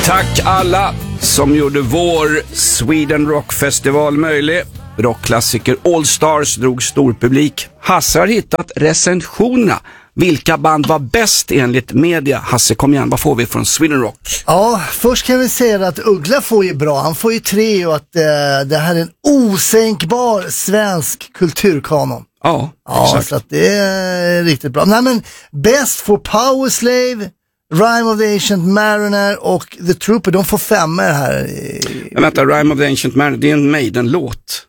Tack alla som gjorde vår Sweden Rock Festival möjlig. Rockklassiker All Stars drog stor publik. Hasse har hittat recensionerna. Vilka band var bäst enligt media? Hasse, kom igen, vad får vi från Sweden Rock? Ja, först kan vi säga att Uggla får ju bra. Han får ju 3 och att det här är en osänkbar svensk kulturkanon. Ja, exakt. Så att det är riktigt bra. Nej, men bäst får Powerslave, Rime of the Ancient Mariner och The Trooper. De får 5 här. Men vänta, Rime of the Ancient Mariner, det är en Maiden-låt.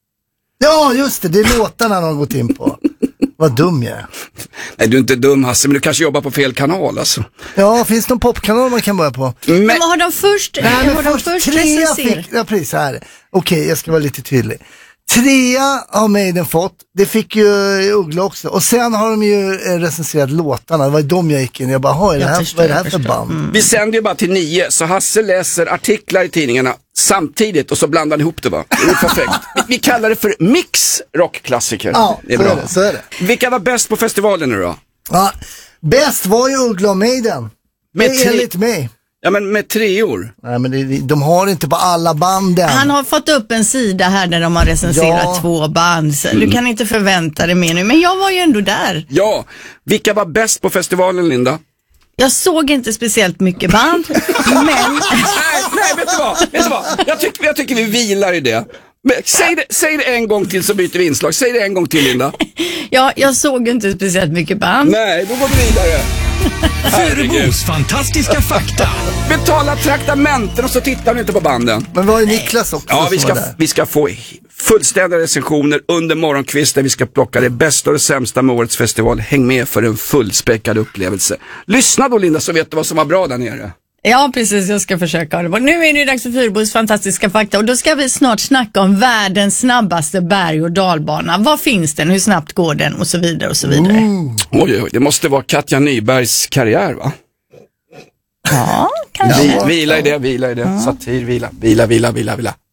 Ja, just det. Det är låtarna de har gått in på. Vad dum jag är. Nej, du är inte dum, Hasse, men du kanske jobbar på fel kanal alltså. Ja, finns det någon popkanal man kan börja på? Men vad har de först? Nej, men först 3 fick... Ja, precis så här. Okej, jag ska vara lite tydlig. 3 har Maiden fått. Det fick ju Uggla också. Och sen har de ju recenserat låtarna. Det var ju de jag gick in. Jag bara, vad är det här för band? Vi sänder ju bara till 9, så Hasse läser artiklar i tidningarna samtidigt och så blandar han ihop det, va? Det är perfekt. Vi kallar det för mix rockklassiker. Ja, det är bra. så är det. Vilka var bäst på festivalen nu då? Ja, bäst var ju Uggla och Maiden. Enligt mig. Ja, men med 3 år. Nej, men de har inte på alla banden. Han har fått upp en sida här där de har recenserat 2 band. Så du kan inte förvänta dig mer nu. Men jag var ju ändå där. Ja, vilka var bäst på festivalen, Linda? Jag såg inte speciellt mycket band, men... Nej, vet du vad? Jag tycker vi vilar i det. Men säg det en gång till så byter vi inslag. Säg det en gång till, Linda. Ja, jag såg inte speciellt mycket band. Nej, då går vi vidare. Fyrabos fantastiska fakta. Betala traktamenten och så tittar du inte på banden. Men var är Niklas också? Ja, vi ska få fullständiga recensioner under morgonkvist där vi ska plocka det bästa och det sämsta med årets festival. Häng med för en fullspäckad upplevelse. Lyssna då, Linda, så vet du vad som var bra där nere. Ja, precis. Jag ska försöka. Nu är det dags för Fyrabos fantastiska fakta och då ska vi snart snacka om världens snabbaste berg- och dalbana. Var finns den? Hur snabbt går den? Och så vidare och så vidare. Oj, det måste vara Katja Nybergs karriär, va? Ja, kanske. Vila i det. Satir, vila.